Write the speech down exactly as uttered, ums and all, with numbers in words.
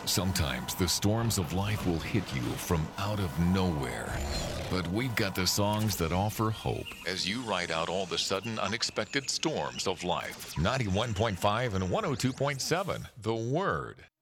Sometimes the storms of life will hit you from out of nowhere. But we've got the songs that offer hope as you ride out all the sudden unexpected storms of life. ninety-one point five and one oh two point seven, The Word.